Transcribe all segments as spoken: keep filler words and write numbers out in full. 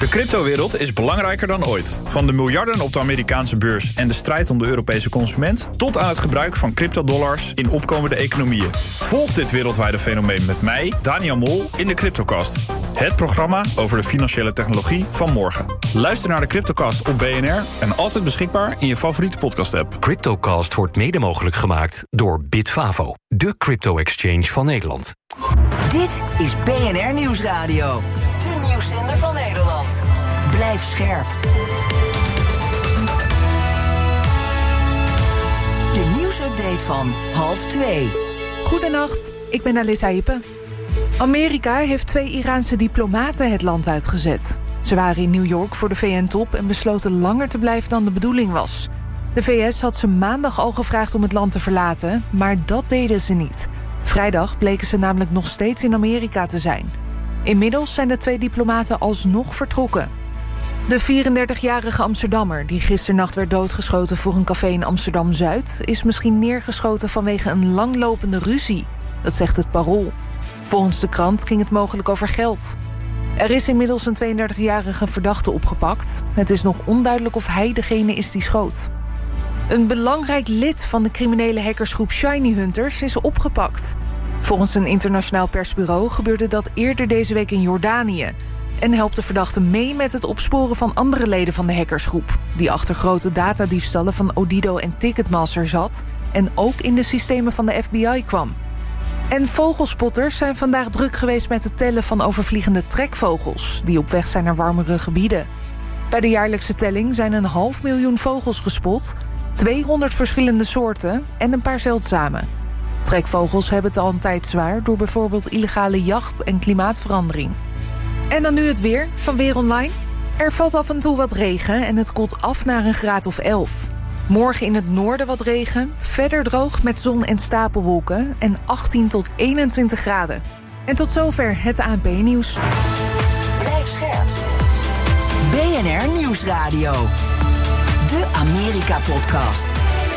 De cryptowereld is belangrijker dan ooit. Van de miljarden op de Amerikaanse beurs en de strijd om de Europese consument, tot aan het gebruik van cryptodollars in opkomende economieën. Volg dit wereldwijde fenomeen met mij, Daniel Mol, in de Cryptocast. Het programma over de financiële technologie van morgen. Luister naar de Cryptocast op B N R en altijd beschikbaar in je favoriete podcast-app. Cryptocast wordt mede mogelijk gemaakt door Bitfavo, de crypto-exchange van Nederland. Dit is B N R Nieuwsradio, de nieuwszender van Nederland. Blijf scherp. De nieuwsupdate van half twee. Goedenacht, ik ben Alissa Hippe. Amerika heeft twee Iraanse diplomaten het land uitgezet. Ze waren in New York voor de V N-top en besloten langer te blijven dan de bedoeling was. De V S had ze maandag al gevraagd om het land te verlaten, maar dat deden ze niet. Vrijdag bleken ze namelijk nog steeds in Amerika te zijn. Inmiddels zijn de twee diplomaten alsnog vertrokken. De vierendertigjarige Amsterdammer, die gisternacht werd doodgeschoten voor een café in Amsterdam-Zuid, is misschien neergeschoten vanwege een langlopende ruzie. Dat zegt het Parool. Volgens de krant ging het mogelijk over geld. Er is inmiddels een tweeëndertigjarige verdachte opgepakt. Het is nog onduidelijk of hij degene is die schoot. Een belangrijk lid van de criminele hackersgroep Shiny Hunters is opgepakt. Volgens een internationaal persbureau gebeurde dat eerder deze week in Jordanië. En helpt de verdachte mee met het opsporen van andere leden van de hackersgroep, die achter grote datadiefstallen van Odido en Ticketmaster zat en ook in de systemen van de F B I kwam. En vogelspotters zijn vandaag druk geweest met het tellen van overvliegende trekvogels die op weg zijn naar warmere gebieden. Bij de jaarlijkse telling zijn een half miljoen vogels gespot, tweehonderd verschillende soorten en een paar zeldzame. Trekvogels hebben het al een tijd zwaar door bijvoorbeeld illegale jacht en klimaatverandering. En dan nu het weer van Weer Online. Er valt af en toe wat regen en het koelt af naar een graad of elf. Morgen in het noorden wat regen, verder droog met zon en stapelwolken en achttien tot eenentwintig graden. En tot zover het A N P-nieuws. Blijf scherp. B N R Nieuwsradio. De Amerika-podcast.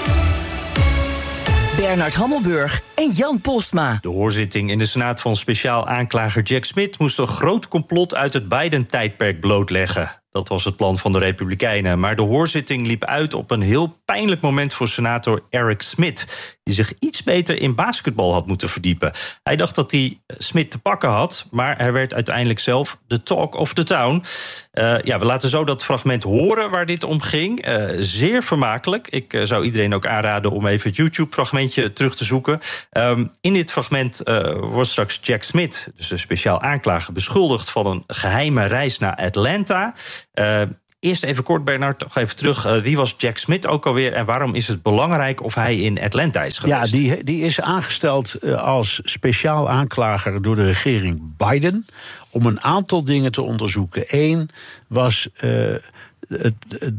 Bernard Hammelburg en Jan Postma. De hoorzitting in de Senaat van speciaal aanklager Jack Smith moest een groot complot uit het Biden-tijdperk blootleggen. Dat was het plan van de Republikeinen. Maar de hoorzitting liep uit op een heel pijnlijk moment voor senator Eric Smith, die zich iets beter in basketbal had moeten verdiepen. Hij dacht dat hij Smith te pakken had, maar hij werd uiteindelijk zelf de talk of the town. Uh, ja, we laten zo dat fragment horen waar dit om ging. Uh, zeer vermakelijk. Ik uh, zou iedereen ook aanraden om even het YouTube-fragmentje terug te zoeken. Um, in dit fragment uh, wordt straks Jack Smith, dus de speciaal aanklager, beschuldigd van een geheime reis naar Atlanta. Uh, Eerst even kort, Bernard, nog even terug. Uh, wie was Jack Smith ook alweer en waarom is het belangrijk of hij in Atlanta is geweest? Ja, die, die is aangesteld uh, als speciaal aanklager door de regering Biden om een aantal dingen te onderzoeken. Eén was uh, de,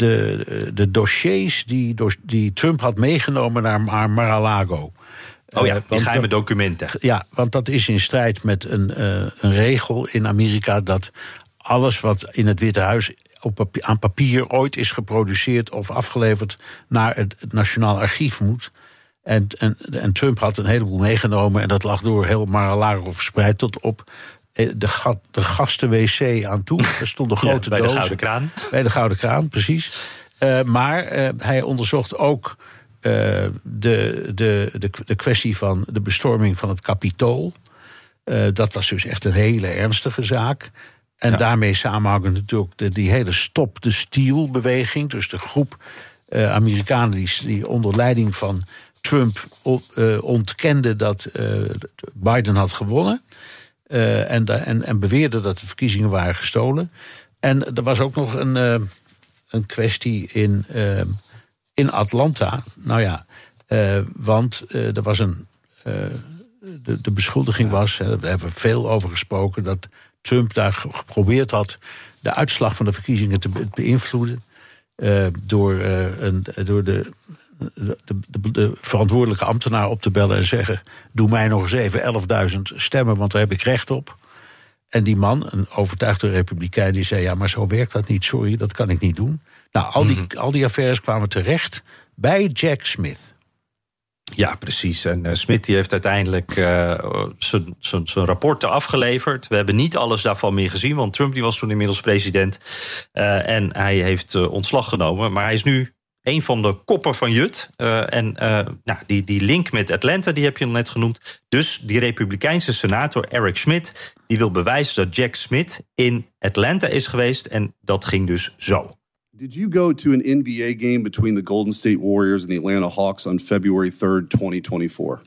de, de dossiers die, die Trump had meegenomen naar Mar-a-Lago. Oh ja, die geheime documenten. Ja, want dat is in strijd met een, uh, een regel in Amerika dat alles wat in het Witte Huis op papier, aan papier ooit is geproduceerd of afgeleverd naar het, het Nationaal Archief moet. En, en, en Trump had een heleboel meegenomen en dat lag door heel Mar-a-Lago verspreid tot op de, ga, de gasten-W C aan toe. Er stond een grote ja, bij doos. de Gouden Kraan. Bij de Gouden Kraan, precies. Uh, maar uh, hij onderzocht ook uh, de, de, de, de kwestie van de bestorming van het Capitool. Uh, dat was dus echt een hele ernstige zaak. En ja. daarmee samenhangend natuurlijk de, die hele Stop the Steal-beweging. Dus de groep uh, Amerikanen die, die onder leiding van Trump uh, ontkende dat uh, Biden had gewonnen. Uh, en, en, en beweerde dat de verkiezingen waren gestolen. En er was ook nog een, uh, een kwestie in, uh, in Atlanta. Nou ja, uh, want uh, er was een. Uh, de, de beschuldiging was, daar hebben we veel over gesproken, dat Trump daar geprobeerd had de uitslag van de verkiezingen te beïnvloeden. Uh, door, uh, een, door de, de, de, de verantwoordelijke ambtenaar op te bellen en zeggen: doe mij nog eens even elfduizend stemmen, want daar heb ik recht op. En die man, een overtuigde republikein, die zei: ja, maar zo werkt dat niet, sorry, dat kan ik niet doen. Nou, al die, mm-hmm. al die affaires kwamen terecht bij Jack Smith. Ja, precies. En uh, Smit die heeft uiteindelijk uh, zijn rapporten afgeleverd. We hebben niet alles daarvan meer gezien, want Trump die was toen inmiddels president. Uh, en hij heeft uh, ontslag genomen. Maar hij is nu een van de koppen van Jut. Uh, en uh, nou, die, die link met Atlanta, die heb je net genoemd. Dus die Republikeinse senator Eric Schmidt, die wil bewijzen dat Jack Smith in Atlanta is geweest. En dat ging dus zo. Did you go to an N B A game between the Golden State Warriors and the Atlanta Hawks on February third, twenty twenty-four?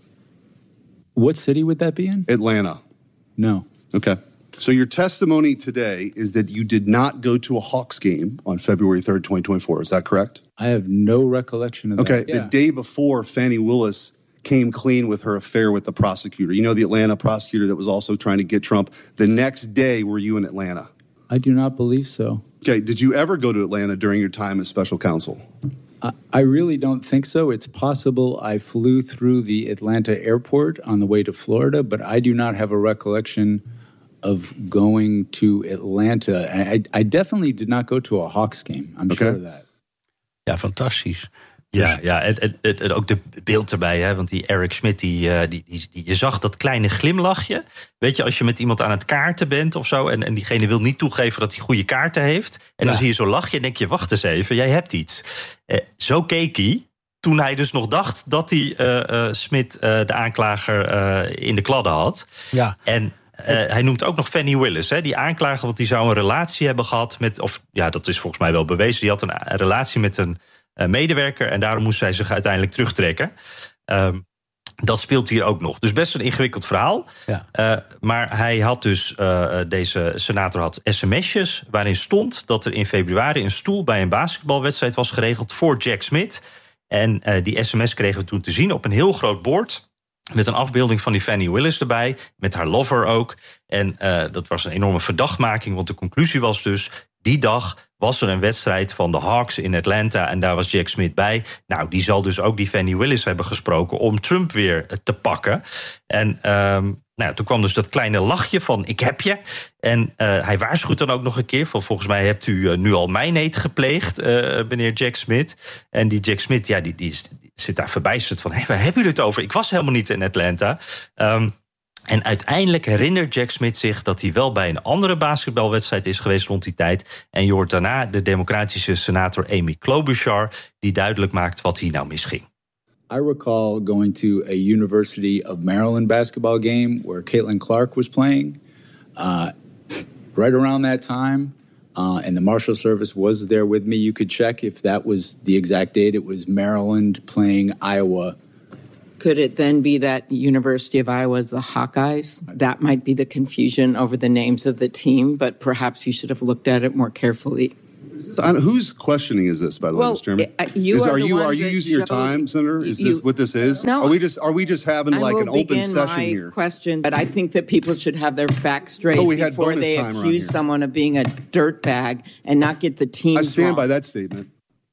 What city would that be in? Atlanta. No. Okay. So your testimony today is that you did not go to a Hawks game on February third, twenty twenty-four. Is that correct? I have no recollection of okay, that. Okay, yeah. The day before, Fannie Willis came clean with her affair with the prosecutor. You know, the Atlanta prosecutor that was also trying to get Trump. The next day, were you in Atlanta? I do not believe so. Okay, did you ever go to Atlanta during your time as special counsel? I, I really don't think so. It's possible I flew through the Atlanta airport on the way to Florida, but I do not have a recollection of going to Atlanta. I, I definitely did not go to a Hawks game. I'm okay. sure of that. Ja, fantastisch. Ja, ja het, het, het, het, ook de beeld erbij, hè, want die Eric Schmidt, die, die, die, die, je zag dat kleine glimlachje. Weet je, als je met iemand aan het kaarten bent of zo, en, en diegene wil niet toegeven dat hij goede kaarten heeft. En ja. dan zie je zo'n lachje en denk je, wacht eens even, jij hebt iets. Eh, zo keek hij toen hij dus nog dacht dat hij uh, uh, Smith, uh, de aanklager, uh, in de kladden had. Ja. En Uh, hij noemt ook nog Fannie Willis, hè, die aanklager, want die zou een relatie hebben gehad met, of ja, dat is volgens mij wel bewezen. Die had een, een relatie met een uh, medewerker en daarom moest zij zich uiteindelijk terugtrekken. Um, dat speelt hier ook nog. Dus best een ingewikkeld verhaal. Ja. Uh, maar hij had dus, uh, deze senator had sms'jes waarin stond dat er in februari een stoel bij een basketbalwedstrijd was geregeld voor Jack Smith. En uh, die sms kregen we toen te zien op een heel groot bord. Met een afbeelding van die Fannie Willis erbij. Met haar lover ook. En uh, dat was een enorme verdachtmaking. Want de conclusie was dus, die dag was er een wedstrijd van de Hawks in Atlanta. En daar was Jack Smith bij. Nou, die zal dus ook die Fannie Willis hebben gesproken om Trump weer te pakken. En um, nou ja, toen kwam dus dat kleine lachje van, ik heb je. En uh, hij waarschuwt dan ook nog een keer van, volgens mij hebt u uh, nu al mijnheid gepleegd, uh, meneer Jack Smith. En die Jack Smith, ja, die, die, is, die zit daar verbijsterd van, hé, waar hebben jullie het over? Ik was helemaal niet in Atlanta. Um, En uiteindelijk herinnert Jack Smith zich dat hij wel bij een andere basketbalwedstrijd is geweest rond die tijd. En je hoort daarna de democratische senator Amy Klobuchar, die duidelijk maakt wat hier nou misging. I recall going to a University of Maryland basketball game where Caitlin Clark was playing. Uh, right around that time, uh, and the Marshal Service was there with me. You could check if that was the exact date. It was Maryland playing Iowa. Could it then be that University of Iowa is the Hawkeyes? That might be the confusion over the names of the team, but perhaps you should have looked at it more carefully. Whose questioning is this, by the well, way, Mister Chairman? Uh, you is, are, are you are you using your showed, time, Senator? Is you, this what this is? No, are we just are we just having I like an open session my here? Question, but I think that people should have their facts straight oh, we had before they accuse someone of being a dirtbag and not get the teams I stand wrong. by that statement.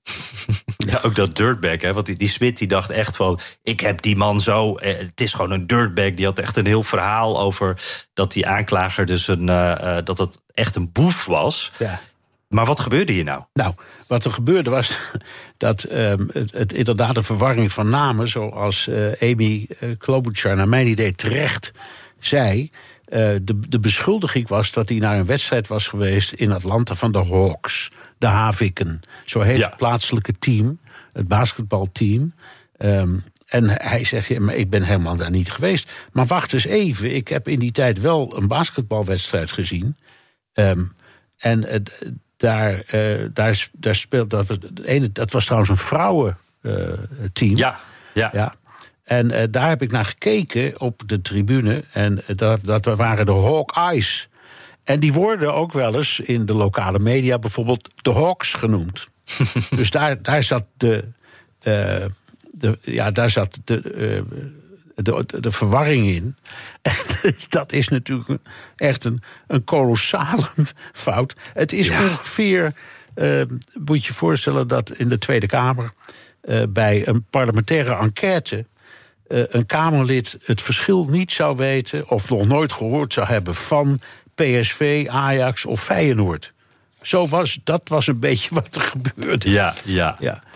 Ja, ook dat dirtbag, hè? Want die, die Smith die dacht echt van, ik heb die man zo, eh, het is gewoon een dirtbag. Die had echt een heel verhaal over dat die aanklager dus een, uh, uh, dat het echt een boef was. Ja. Maar wat gebeurde hier nou? Nou, wat er gebeurde was dat um, het, het inderdaad een verwarring van namen, zoals uh, Amy uh, Klobuchar naar mijn idee terecht zei. Uh, de, de beschuldiging was dat hij naar een wedstrijd was geweest in Atlanta van de Hawks, de Haviken. Zo heet ja. het plaatselijke team, het basketbalteam. Um, en hij zegt, ja, maar ik ben helemaal daar niet geweest. Maar wacht eens even, ik heb in die tijd wel een basketbalwedstrijd gezien. Um, en uh, daar, uh, daar, daar speelt, dat was, ene, dat was trouwens een vrouwenteam. Uh, ja, ja. ja. En uh, daar heb ik naar gekeken op de tribune. En uh, dat, dat waren de Hawkeyes. En die worden ook wel eens in de lokale media bijvoorbeeld de Hawks genoemd. Dus daar, daar zat de, uh, de, ja, daar zat de, uh, de, de, de verwarring in. En dat is natuurlijk echt een, een kolossale fout. Het is ja. ongeveer, uh, moet je je voorstellen dat in de Tweede Kamer uh, bij een parlementaire enquête Uh, een Kamerlid het verschil niet zou weten of nog nooit gehoord zou hebben van P S V, Ajax of Feyenoord. Zo was, dat was een beetje wat er gebeurde. Ja, ja. ja.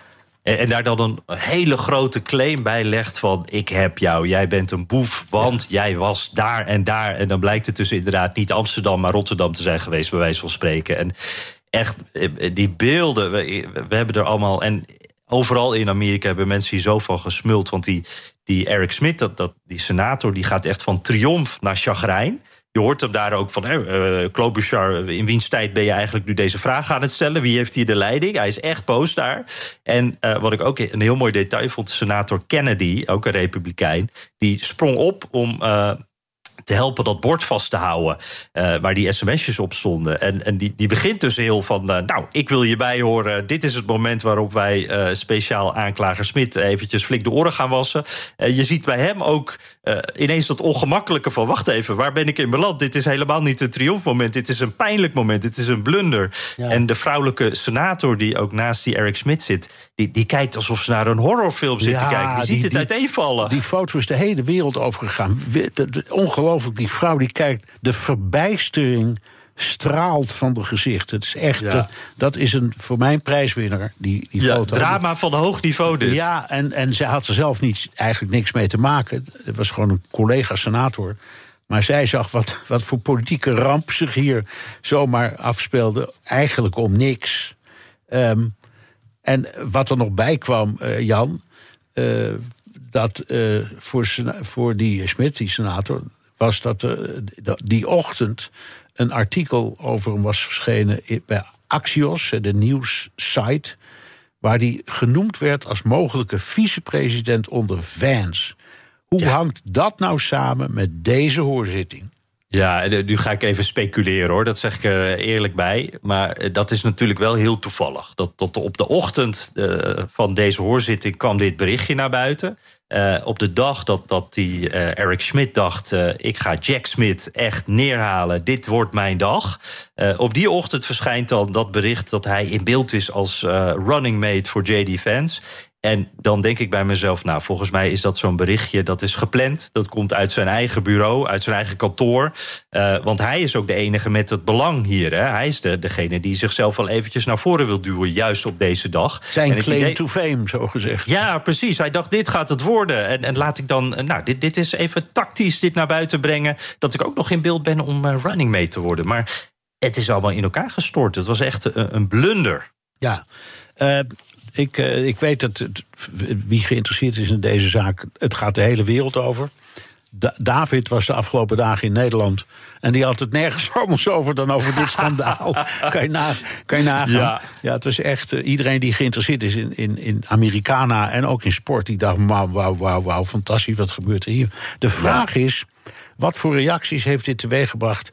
En, en daar dan een hele grote claim bij legt van... ik heb jou, jij bent een boef, want ja. jij was daar en daar. En dan blijkt het dus inderdaad niet Amsterdam, maar Rotterdam te zijn geweest, bij wijze van spreken. En echt, die beelden, we, we hebben er allemaal... En overal in Amerika hebben mensen hier zo van gesmuld. Want die, die Eric Schmidt, dat, dat, die senator, die gaat echt van triomf naar chagrijn. Je hoort hem daar ook van, uh, Klobuchar, in wiens tijd ben je eigenlijk nu deze vraag aan het stellen? Wie heeft hier de leiding? Hij is echt boos daar. En uh, wat ik ook een heel mooi detail vond, senator Kennedy, ook een republikein, die sprong op om... Uh, te helpen dat bord vast te houden, uh, waar die sms'jes op stonden. En, en die, die begint dus heel van, uh, nou, ik wil je bijhoren. Dit is het moment waarop wij uh, speciaal aanklager Smit eventjes flink de oren gaan wassen. Uh, je ziet bij hem ook uh, ineens dat ongemakkelijke van, wacht even, waar ben ik in beland? Dit is helemaal niet een triomfmoment, dit is een pijnlijk moment, dit is een blunder. Ja. En de vrouwelijke senator die ook naast die Eric Schmidt zit, die, die kijkt alsof ze naar een horrorfilm zit ja, te kijken. Die, die ziet het die, uiteenvallen. Die foto is de hele wereld overgegaan. Ongelooflijk, die vrouw die kijkt, de verbijstering straalt van de gezichten. Het is echt, ja. uh, dat is een voor mij een prijswinnaar, die, die ja, foto. Drama van hoog niveau dit. Ja, en, en zij had er zelf niet, eigenlijk niks mee te maken. Het was gewoon een collega-senator. Maar zij zag wat, wat voor politieke ramp zich hier zomaar afspeelde. Eigenlijk om niks. Um, en wat er nog bij kwam, uh, Jan, uh, dat uh, voor, voor die Schmidt, die senator, was dat er die ochtend een artikel over hem was verschenen bij Axios, de nieuwssite, waar die genoemd werd als mogelijke vicepresident onder Vance. Hoe ja. hangt dat nou samen met deze hoorzitting? Ja, nu ga ik even speculeren hoor, dat zeg ik er eerlijk bij. Maar dat is natuurlijk wel heel toevallig. Dat, dat op de ochtend uh, van deze hoorzitting kwam dit berichtje naar buiten. Uh, op de dag dat, dat die uh, Eric Schmidt dacht, uh, ik ga Jack Smith echt neerhalen, dit wordt mijn dag. Uh, op die ochtend verschijnt dan dat bericht dat hij in beeld is als uh, running mate voor J D Vance. En dan denk ik bij mezelf, nou, volgens mij is dat zo'n berichtje, dat is gepland. Dat komt uit zijn eigen bureau, uit zijn eigen kantoor. Uh, want hij is ook de enige met het belang hier. Hè. Hij is de, degene die zichzelf wel eventjes naar voren wil duwen, juist op deze dag. Zijn claim idee... to fame, zo gezegd. Ja, precies. Hij dacht, dit gaat het worden. En, en laat ik dan, nou, dit, dit is even tactisch dit naar buiten brengen, dat ik ook nog in beeld ben om uh, running mate te worden. Maar het is allemaal in elkaar gestort. Het was echt een, een blunder. Ja, uh... Ik, uh, ik weet dat het, wie geïnteresseerd is in deze zaak, het gaat de hele wereld over. Da- David was de afgelopen dagen in Nederland en die had het nergens anders over dan over dit schandaal. kan, je na, kan je nagaan? Ja. ja, het was echt, uh, iedereen die geïnteresseerd is in, in, in Americana en ook in sport, die dacht, wauw, wauw, wauw, wauw, fantastisch, wat gebeurt er hier? De vraag ja. is, wat voor reacties heeft dit teweeggebracht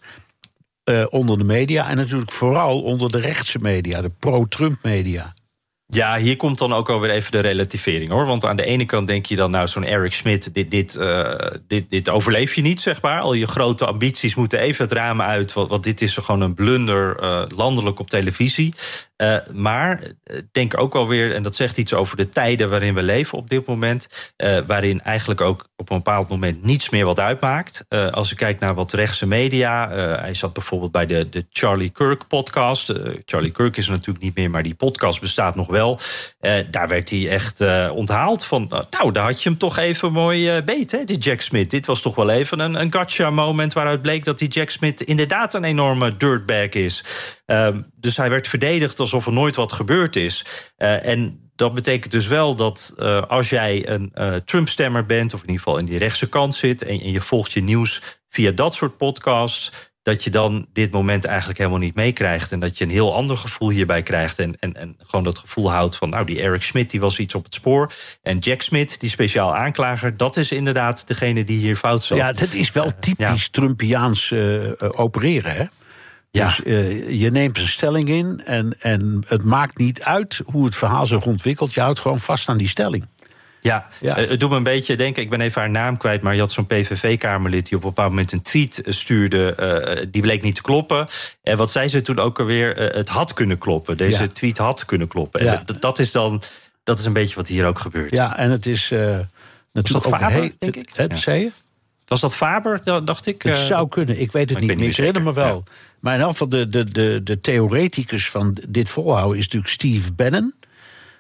uh, onder de media en natuurlijk vooral onder de rechtse media, de pro-Trump media? Ja, hier komt dan ook alweer even de relativering, hoor. Want aan de ene kant denk je dan, nou, zo'n Eric Schmidt, dit, dit, uh, dit, dit overleef je niet, zeg maar. Al je grote ambities moeten even het raam uit, want, want dit is gewoon een blunder uh, landelijk op televisie. Uh, maar denk ook alweer, en dat zegt iets over de tijden waarin we leven op dit moment, uh, waarin eigenlijk ook op een bepaald moment niets meer wat uitmaakt. Uh, als je kijkt naar wat rechtse media, uh, hij zat bijvoorbeeld bij de, de Charlie Kirk podcast. Uh, Charlie Kirk is er natuurlijk niet meer, maar die podcast bestaat nog wel. Uh, daar werd hij echt uh, onthaald van, uh, nou, daar had je hem toch even mooi uh, beet, hè, die Jack Smith. Dit was toch wel even een, een gotcha moment waaruit bleek dat die Jack Smith inderdaad een enorme dirtbag is. Uh, dus hij werd verdedigd alsof er nooit wat gebeurd is. Uh, en dat betekent dus wel dat uh, als jij een uh, Trump-stemmer bent, of in ieder geval in die rechtse kant zit, en, en je volgt je nieuws via dat soort podcasts, dat je dan dit moment eigenlijk helemaal niet meekrijgt. En dat je een heel ander gevoel hierbij krijgt. En, en, en gewoon dat gevoel houdt van, nou, die Eric Schmidt, die was iets op het spoor. En Jack Smith, die speciaal aanklager, dat is inderdaad degene die hier fout zat. Ja, dat is wel typisch uh, ja. Trumpiaans uh, uh, opereren, hè? Ja. Dus uh, je neemt een stelling in en, en het maakt niet uit hoe het verhaal zich ontwikkelt. Je houdt gewoon vast aan die stelling. Ja, ja. Uh, het doet me een beetje denken, ik ben even haar naam kwijt, maar je had zo'n P V V-kamerlid die op een bepaald moment een tweet stuurde, uh, die bleek niet te kloppen. En wat zei ze toen ook alweer, uh, het had kunnen kloppen. Deze ja. tweet had kunnen kloppen. Ja. En d- dat is dan, dat is een beetje wat hier ook gebeurt. Ja, en het is uh, natuurlijk ook Faber, heel, denk ik? Wat ja. zei je? Was dat Faber, dacht ik? Het zou kunnen, ik weet het niet. Ik, ik herinner me wel. Ja. Maar in elk geval, de, de, de, de theoreticus van dit volhouden is natuurlijk Steve Bannon.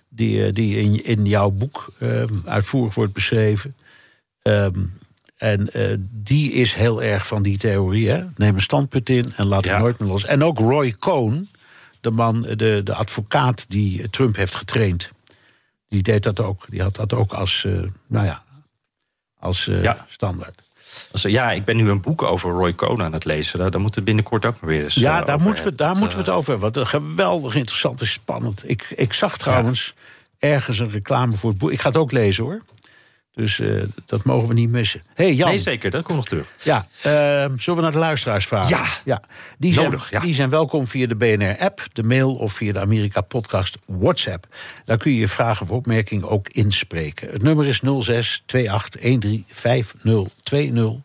die, die in, in jouw boek uh, uitvoerig wordt beschreven. Um, en uh, die is heel erg van die theorie. Hè? Neem een standpunt in en laat het ja. nooit meer los. En ook Roy Cohn, de man, de, de advocaat die Trump heeft getraind. Die deed dat ook. Die had dat ook als, uh, nou ja, als uh, ja. standaard. Also, ja, ik ben nu een boek over Roy Cohn aan het lezen. Daar, daar moeten we binnenkort ook maar weer eens Ja, uh, daar, over moeten we, daar dat, moeten we het over hebben. Wat een geweldig interessant en spannend. Ik, ik zag trouwens ja. ergens een reclame voor het boek. Ik ga het ook lezen, hoor. Dus uh, dat mogen we niet missen. Hey, Jan. Nee, zeker, dat komt nog terug. Ja, uh, zullen we naar de luisteraars vragen? Ja, ja. Die zijn, nodig, ja. Die zijn welkom via de B N R-app, de mail of via de Amerika-podcast WhatsApp. Daar kun je je vragen of opmerkingen ook inspreken. Het nummer is nul zes twee acht een drie vijf nul twee nul.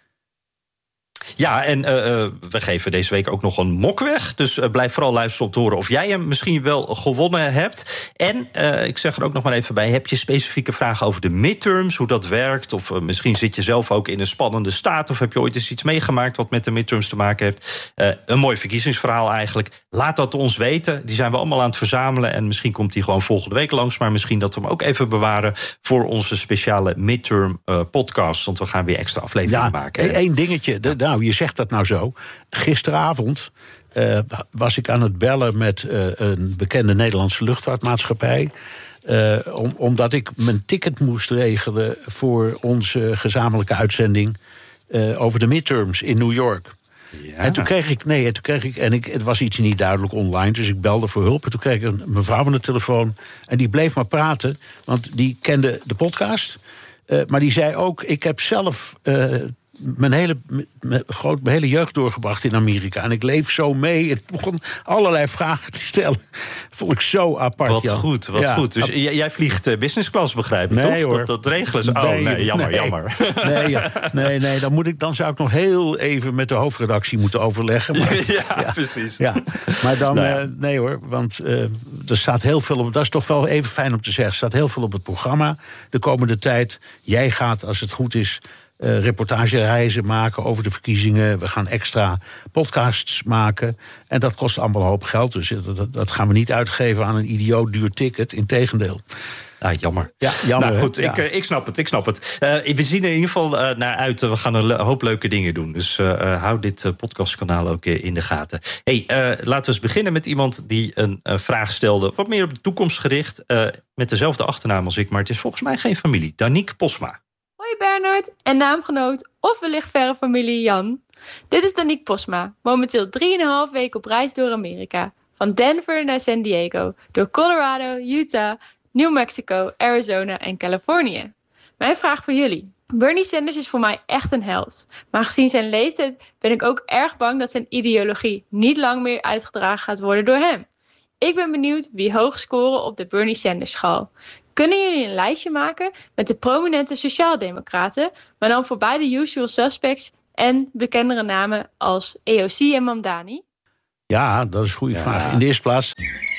Ja, en uh, we geven deze week ook nog een mok weg. Dus uh, blijf vooral luisteren om te horen of jij hem misschien wel gewonnen hebt. En uh, ik zeg er ook nog maar even bij, heb je specifieke vragen over de midterms, hoe dat werkt? Of uh, misschien zit je zelf ook in een spannende staat, of heb je ooit eens iets meegemaakt wat met de midterms te maken heeft? Uh, een mooi verkiezingsverhaal eigenlijk. Laat dat ons weten. Die zijn we allemaal aan het verzamelen. En misschien komt die gewoon volgende week langs. Maar misschien dat we hem ook even bewaren voor onze speciale midterm uh, podcast. Want we gaan weer extra afleveringen ja, maken. Eén dingetje. De, nou, je zegt dat nou zo. Gisteravond uh, was ik aan het bellen met uh, een bekende Nederlandse luchtvaartmaatschappij. Uh, om, omdat ik mijn ticket moest regelen voor onze gezamenlijke uitzending uh, over de midterms in New York. Ja. En toen kreeg ik, nee, toen kreeg ik, en ik, het was iets niet duidelijk online, dus ik belde voor hulp. En toen kreeg ik een mevrouw aan de telefoon en die bleef maar praten, want die kende de podcast. Uh, maar die zei ook, ik heb zelf uh, mijn hele, mijn, groot, mijn hele jeugd doorgebracht in Amerika. En ik leef zo mee. En ik begon allerlei vragen te stellen. Vond ik zo apart. Wat Jan. goed, wat ja. goed. Dus j- jij vliegt uh, business class, begrijp ik, nee, toch? Hoor. Dat, dat regelen ze. Oh, nee, nee jammer, nee. jammer. Nee, ja. nee, nee dan, moet ik, dan zou ik nog heel even met de hoofdredactie moeten overleggen. Maar, ja, ja, precies. Ja. Maar dan, nou ja. uh, nee hoor, want uh, er staat heel veel op. Dat is toch wel even fijn om te zeggen. Er staat heel veel op het programma de komende tijd. Jij gaat, als het goed is, Uh, reportagereizen maken over de verkiezingen. We gaan extra podcasts maken. En dat kost allemaal een hoop geld. Dus dat, dat gaan we niet uitgeven aan een idioot duur ticket. Integendeel. Ah, jammer. Ja, jammer. Nou goed, ja. ik, uh, ik snap het, ik snap het. Uh, we zien er in ieder geval uh, naar uit. Uh, we gaan een le- hoop leuke dingen doen. Dus uh, uh, hou dit uh, podcastkanaal ook uh, in de gaten. Hey, uh, laten we eens beginnen met iemand die een uh, vraag stelde. Wat meer op de toekomst gericht. Uh, met dezelfde achternaam als ik. Maar het is volgens mij geen familie. Danique Posma. Hoi Bernard en naamgenoot of wellicht verre familie Jan. Dit is Danique Posma, momenteel drieënhalf weken op reis door Amerika. Van Denver naar San Diego, door Colorado, Utah, New Mexico, Arizona en Californië. Mijn vraag voor jullie. Bernie Sanders is voor mij echt een held. Maar gezien zijn leeftijd ben ik ook erg bang dat zijn ideologie niet lang meer uitgedragen gaat worden door hem. Ik ben benieuwd wie hoog scoren op de Bernie Sanders schaal. Kunnen jullie een lijstje maken met de prominente sociaaldemocraten, maar dan voorbij de usual suspects en bekendere namen als A O C en Mamdani? Ja, dat is een goede ja. vraag. In de eerste plaats,